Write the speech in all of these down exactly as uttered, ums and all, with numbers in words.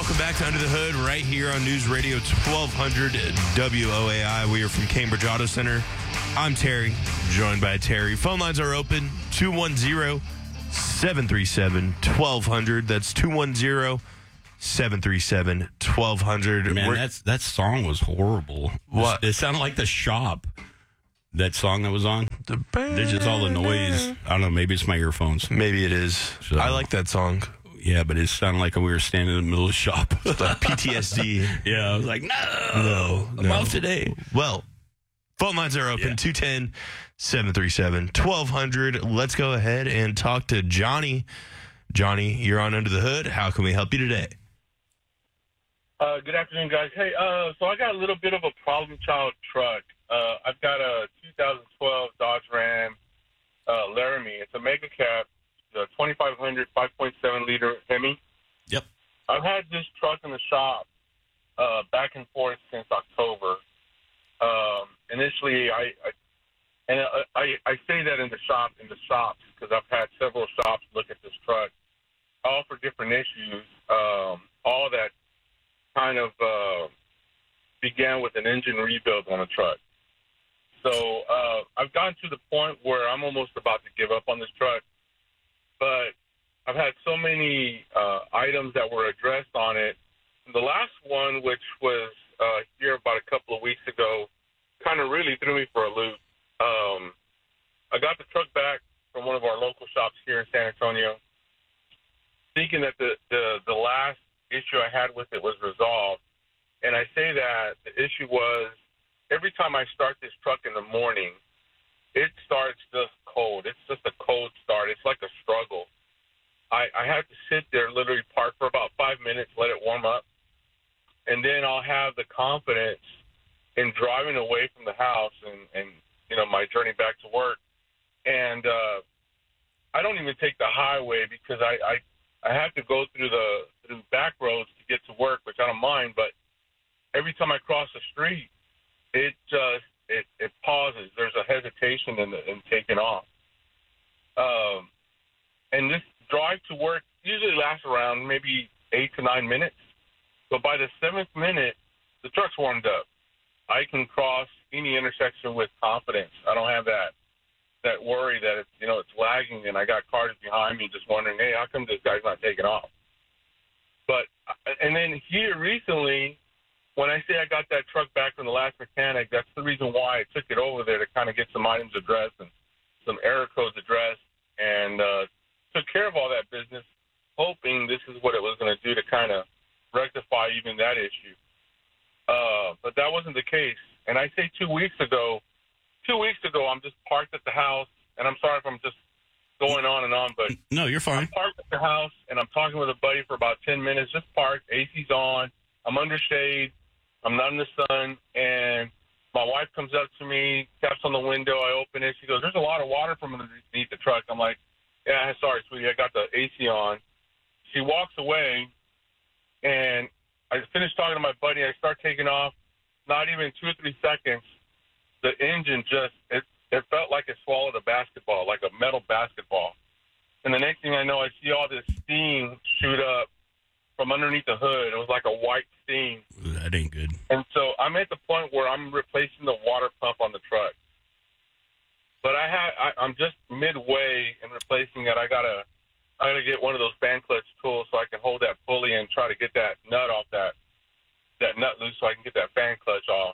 Welcome back to Under the Hood right here on News Radio twelve hundred W O A I. We are from Cambridge Auto Center. I'm Terry, joined by Terry. Phone lines are open, two one zero, seven three seven, one two zero zero. That's two one zero, seven three seven, one two zero zero. Man, We're, that's, that song was horrible. What? It sounded like The Shop, that song that was on. the There's just all the noise. I don't know, maybe it's my earphones. Maybe it is. So- I like that song. Yeah, but it sounded like we were standing in the middle of the shop. Like P T S D. Yeah, I was like, no, No, I'm no. off today. Well, phone lines are open, Yeah. two one zero, seven three seven, one two zero zero. Let's go ahead and talk to Johnny. Johnny, you're on Under the Hood. How can we help you today? Uh, good afternoon, guys. Hey, uh, so I got a little bit of a problem child truck. Uh, I've got a two thousand twelve Dodge Ram uh, Laramie. It's a mega cab, a twenty-five hundred five point seven liter Hemi. Yep. I've had this truck in the shop uh, back and forth since October. Um, initially, I, I and I, I, I say that in the shop in the shops because I've had several shops look at this truck, all for different issues. Um, all that kind of uh, began with an engine rebuild on a truck. So uh, I've gotten to the point where I'm almost about to give up on this truck, but I've had so many uh, items that were addressed on it. The last one, which was uh, here about a couple of weeks ago, kind of really threw me for a loop. Um, I got the truck back from one of our local shops here in San Antonio, thinking that the, the, the last issue I had with it was resolved. And I say that the issue was every time I start this truck in the morning, it starts just cold. It's just a cold start. It's like a struggle. I, I have to sit there, literally park for about five minutes, let it warm up, and then I'll have the confidence in driving away from the house and, and you know, my journey back to work. And uh, I don't even take the highway because I, I I have to go through the through back roads to get to work, which I don't mind. But every time I cross the street, it just it, it pauses. There's a hesitation in, the, in taking off. Um, and this drive to work usually lasts around maybe eight to nine minutes. But by the seventh minute, the truck's warmed up. I can cross any intersection with confidence. I don't have that that worry that it's, you know, it's lagging and I got cars behind me just wondering, hey, how come this guy's not taking off? But and then here recently, when I say I got that truck back from the last mechanic, that's the reason why I took it over there to kind of get some items addressed and some error codes addressed and uh, took care of all that business, hoping this is what it was going to do to kind of rectify even that issue. Uh, but that wasn't the case. And I say two weeks ago, two weeks ago, I'm just parked at the house, and I'm sorry if I'm just going on and on, but No, you're fine. I'm parked at the house, and I'm talking with a buddy for about ten minutes, just parked, A C's on, I'm under shade, I'm not in the sun, and my wife comes up to me, taps on the window, I open it, she goes, there's a lot of water from underneath the truck. I'm like, yeah, sorry, sweetie, I got the A C on. She walks away, and I finished talking to my buddy, I start taking off, not even two or three seconds, the engine just, it, it felt like it swallowed a basketball, like a metal basketball. And the next thing I know, I see all this steam shoot up from underneath the hood. It was like a white steam. That ain't good. And so I'm at the point where I'm replacing the water pump on the truck. But I had, I, I'm just midway in replacing it. I gotta, I gotta get one of those band clutch tools so I can hold that pulley and try to get that nut off that, that nut loose so I can get that fan clutch off.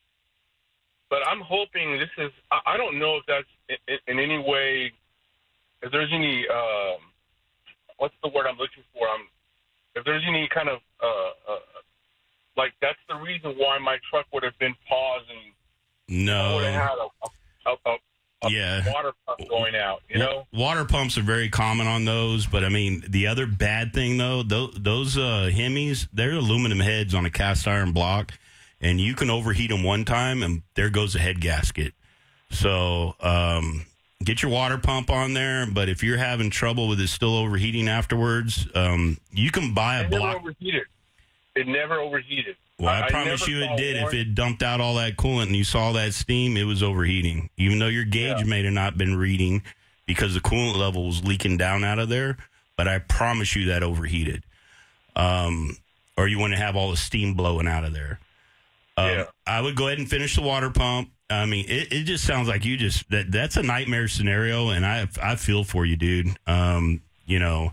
But I'm hoping this is, I, I don't know if that's in, in any way, if there's any, um, what's the word I'm looking for? I'm, if there's any kind of, uh, uh, like that's the reason why my truck would have been pausing. I would have No. had a, a, a, a Yeah. water pump going out, you know? Water pumps are very common on those, but I mean, the other bad thing though, those, those uh, Hemis, they're aluminum heads on a cast iron block, and you can overheat them one time, and there goes the head gasket. So um, get your water pump on there, but if you're having trouble with it still overheating afterwards, um, you can buy a It never block. overheated. It never overheated. Well, I, I promise never you it saw did. If warning. it dumped out all that coolant and you saw that steam, it was overheating. Even though your gauge Yeah. may have not been reading because the coolant level was leaking down out of there, but I promise you that overheated. Um, or you want to have all the steam blowing out of there. Um, Yeah. I would go ahead and finish the water pump. I mean, it, it just sounds like you just that that's a nightmare scenario, and I I feel for you, dude. Um, you know,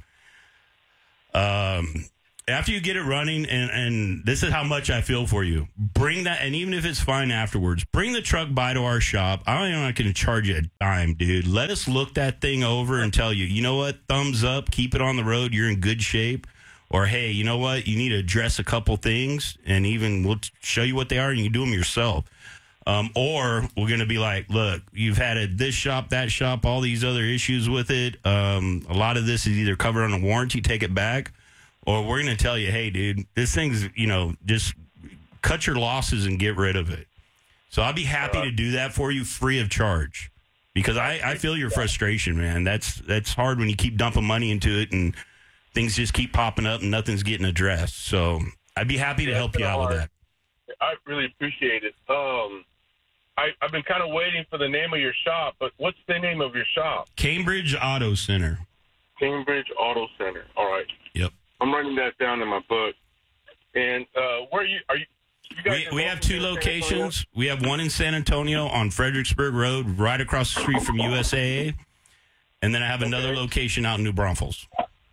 um, after you get it running, and and this is how much I feel for you. Bring that, and even if it's fine afterwards, bring the truck by to our shop. I'm not going to charge you a dime, dude. Let us look that thing over and tell you, you know what, thumbs up, keep it on the road. You're in good shape. Or, hey, you know what? You need to address a couple things, and even we'll show you what they are, and you can do them yourself. Um, or we're going to be like, look, you've had it this shop, that shop, all these other issues with it. Um, a lot of this is either covered on a warranty, take it back, or we're going to tell you, hey, dude, this thing's, you know, just cut your losses and get rid of it. So I'll be happy to do that for you free of charge, because I, I feel your frustration, man. That's that's hard when you keep dumping money into it and things just keep popping up and nothing's getting addressed. So I'd be happy to Yeah, help you out with that. I really appreciate it. Um, I, I've been kind of waiting for the name of your shop, but what's the name of your shop? Cambridge Auto Center. Cambridge Auto Center. All right. Yep. I'm writing that down in my book. And uh, where are you? Are you? you guys We, we have two in San Antonio? locations. We have one in San Antonio on Fredericksburg Road, right across the street from U S A A. And then I have another Okay. location out in New Braunfels.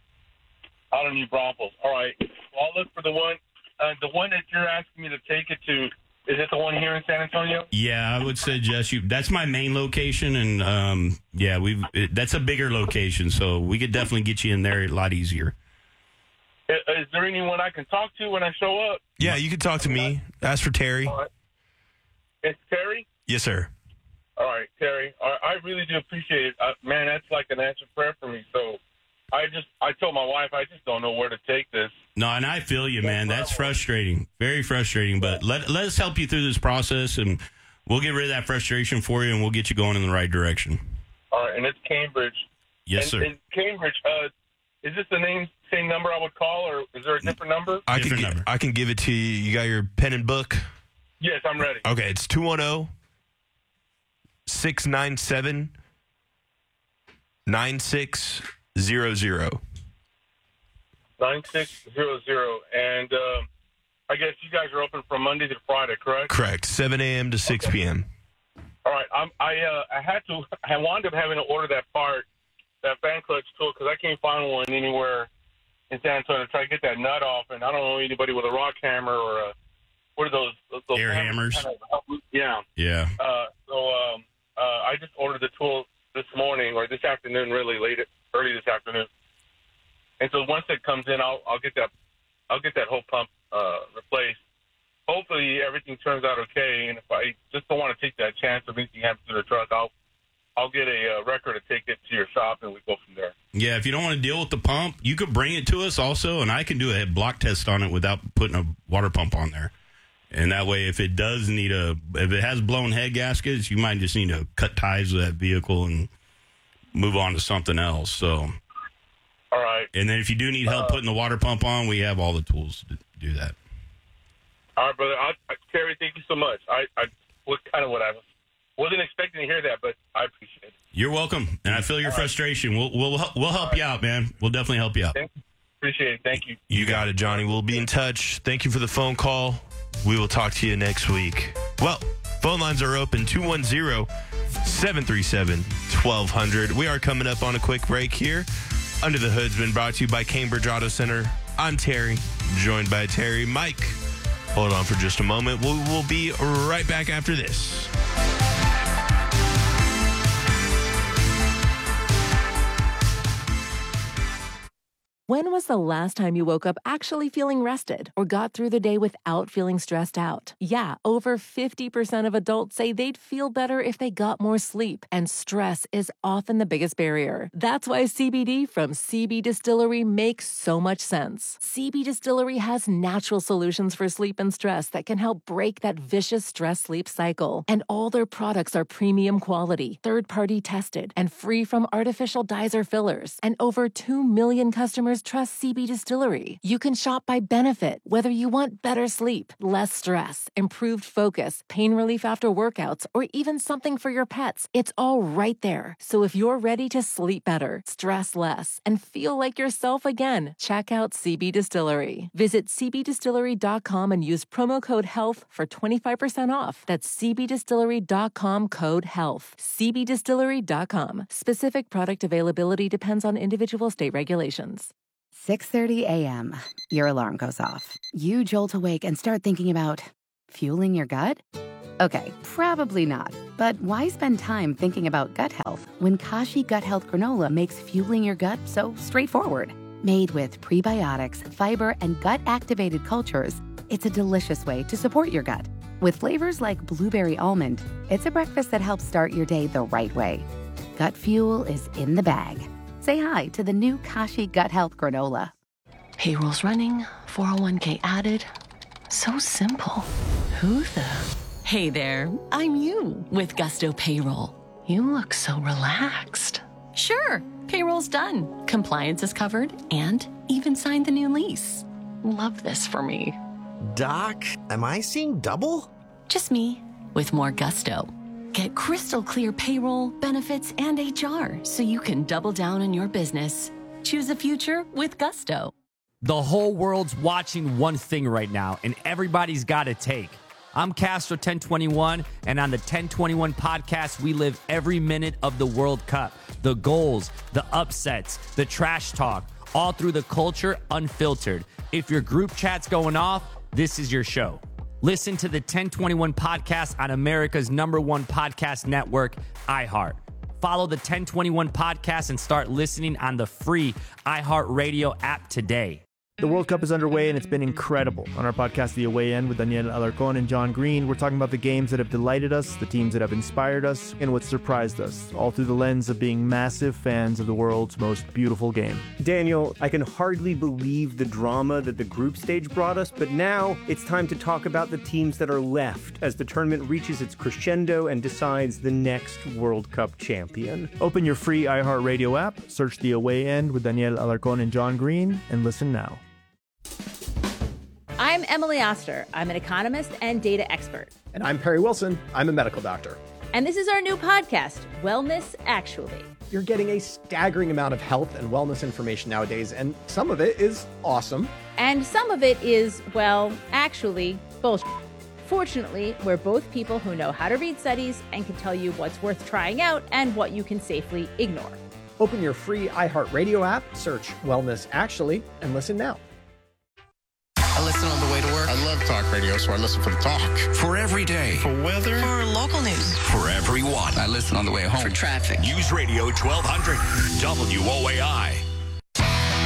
Out of New Braunfels. All right. Well, I'll look for the one. Uh, the one that you're asking me to take it to. Is it the one here in San Antonio? Yeah, I would suggest you. That's my main location, and um, yeah, we that's a bigger location, so we could definitely get you in there a lot easier. Is, is there anyone I can talk to when I show up? Yeah, you can talk to me. Ask for Terry. All right. It's Terry? Yes, sir. All right, Terry. I, I really do appreciate it. Uh, man, that's like an answered prayer for me. So I just, I told my wife, I just don't know where to take this. No, and I feel you, man. That's frustrating. Very frustrating. But let, let us help you through this process, and we'll get rid of that frustration for you, and we'll get you going in the right direction. All right, and it's Cambridge. Yes, and, sir. And Cambridge, uh, is this the name, same number I would call, or is there a different number? I can, Different gi- number. I can give it to you. You got your pen and book? Yes, I'm ready. Okay, it's two one zero, six nine seven, nine six zero zero. nine six zero zero. And um, I guess you guys are open from Monday to Friday, correct? Correct. seven a.m. to six p.m. All right. I'm, I uh, I had to. I wound up having to order that part, that fan clutch tool, because I can't find one anywhere in San Antonio to try to get that nut off. And I don't know anybody with a rock hammer or a what are those? those Air hammers. Kind of, yeah. Yeah. Uh, so um, uh, I just ordered the tool this morning or this afternoon, really late, early this afternoon. And so once it comes in, I'll I'll get that I'll get that whole pump uh, replaced. Hopefully everything turns out okay. And if I just don't want to take that chance of anything happens to the truck, I'll I'll get a uh, record to take it to your shop and we go from there. Yeah, if you don't want to deal with the pump, you could bring it to us also, and I can do a block test on it without putting a water pump on there. And that way, if it does need a, if it has blown head gaskets, you might just need to cut ties with that vehicle and move on to something else. So, all right. and then if you do need help Uh, putting the water pump on, we have all the tools to do that. All right, brother. I, I, Terry, thank you so much. I, I was kind of what I was. Wasn't expecting to hear that, but I appreciate it. You're welcome, and I feel your All right. frustration. We'll we'll help- we'll help you out, man. We'll definitely help you out. Thank you. Appreciate it. Thank you. You got it, Johnny. We'll be in touch. Thank you for the phone call. We will talk to you next week. Well, phone lines are open two one zero, seven three seven, one two zero zero. We are coming up on a quick break here. Under the Hood's been brought to you by Cambridge Auto Center. I'm Terry, joined by Terry. Mike, hold on for just a moment. We will be right back after this. When was the last time you woke up actually feeling rested or got through the day without feeling stressed out? Yeah, over fifty percent of adults say they'd feel better if they got more sleep, and stress is often the biggest barrier. That's why C B D from C B Distillery makes so much sense. C B Distillery has natural solutions for sleep and stress that can help break that vicious stress-sleep cycle. And all their products are premium quality, third-party tested, and free from artificial dyes or fillers. And over two million customers just trust C B Distillery. You can shop by benefit, whether you want better sleep, less stress, improved focus, pain relief after workouts, or even something for your pets. It's all right there. So if you're ready to sleep better, stress less, and feel like yourself again, check out C B Distillery. Visit c b distillery dot com and use promo code HEALTH for twenty-five percent off. That's c b distillery dot com code HEALTH. c b distillery dot com. Specific product availability depends on individual state regulations. six thirty a.m. Your alarm goes off. You jolt awake and start thinking about fueling your gut? Okay, probably not. But why spend time thinking about gut health when Kashi Gut Health Granola makes fueling your gut so straightforward? Made with prebiotics, fiber, and gut-activated cultures, it's a delicious way to support your gut. With flavors like blueberry almond, it's a breakfast that helps start your day the right way. Gut fuel is in the bag. Say hi to the new Kashi Gut Health Granola. Payroll's running, four oh one k added. So simple. Who the... Hey there, I'm you with Gusto Payroll. You look so relaxed. Sure, payroll's done. Compliance is covered and even signed the new lease. Love this for me. Doc, am I seeing double? Just me with more gusto. Get crystal clear payroll, benefits, and H R so you can double down on your business. Choose a future with Gusto. The whole world's watching one thing right now, and everybody's got a take. I'm Castro ten twenty-one, and on the ten twenty-one podcast, we live every minute of the World Cup. The goals, the upsets, the trash talk, all through the culture unfiltered. If your group chat's going off, this is your show. Listen to the ten twenty-one podcast on America's number one podcast network, iHeart. Follow the ten twenty-one podcast and start listening on the free iHeartRadio app today. The World Cup is underway, and it's been incredible. On our podcast, The Away End, with Daniel Alarcón and John Green, we're talking about the games that have delighted us, the teams that have inspired us, and what surprised us, all through the lens of being massive fans of the world's most beautiful game. Daniel, I can hardly believe the drama that the group stage brought us, but now it's time to talk about the teams that are left as the tournament reaches its crescendo and decides the next World Cup champion. Open your free iHeartRadio app, search The Away End with Daniel Alarcón and John Green, and listen now. I'm Emily Oster. I'm an economist and data expert. And I'm Perry Wilson. I'm a medical doctor. And this is our new podcast, Wellness Actually. You're getting a staggering amount of health and wellness information nowadays, and some of it is awesome. And some of it is, well, actually, bullshit. Fortunately, we're both people who know how to read studies and can tell you what's worth trying out and what you can safely ignore. Open your free iHeartRadio app, search Wellness Actually, and listen now. I listen on the way to work. I love talk radio, so I listen for the talk. For every day. For weather. For local news. For everyone. I listen on the way home. For traffic. News Radio twelve hundred. W O A I.